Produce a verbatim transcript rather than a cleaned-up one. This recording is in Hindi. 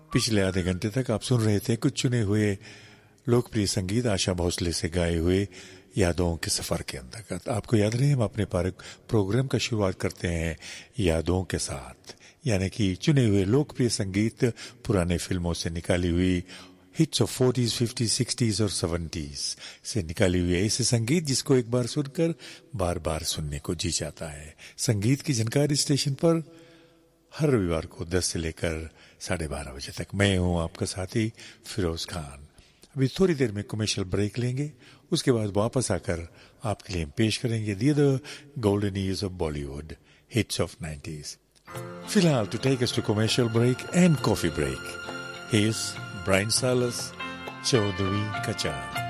पिछले आधे घंटे तक आप सुन रहे थे कुछ चुने हुए लोकप्रिय संगीत आशा भोसले से गाए हुए यादों के सफर के अंतर्गत। आपको याद रहे हम अपने प्रोग्राम का शुरुआत करते हैं यादों के साथ, यानी कि चुने हुए लोकप्रिय संगीत पुराने फिल्मों से निकाली हुई hits of forties, fifties, sixties और सेवेंटीज से निकाली हुई ऐसे संगीत जिसको एक बार सुनकर बार बार सुनने को जी जाता है। संगीत की जानकारी स्टेशन पर हर रविवार को दस से लेकर साढ़े बारह बजे तक। मैं हूं आपका साथी फिरोज खान। अभी थोड़ी देर में कमर्शियल ब्रेक लेंगे, उसके बाद वापस आकर आपके लिए हम पेश करेंगे दी the golden years of Bollywood hits of nineties. फिलहाल to take us to commercial break and coffee break, he is Brian सालस, चौदहवीं का चांद।